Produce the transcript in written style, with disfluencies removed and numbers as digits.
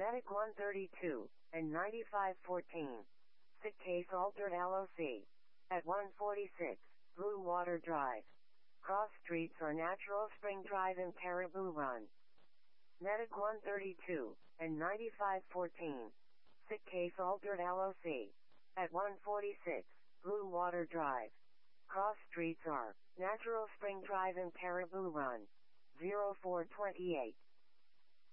Medic 132, and 9514. Sick case altered LOC. At 146, Blue Water Drive. Cross streets are Natural Spring Drive and Caribou Run. Medic 132, and 9514. Sick case altered LOC. At 146, Blue Water Drive. Cross streets are Natural Spring Drive and Caribou Run. 0428.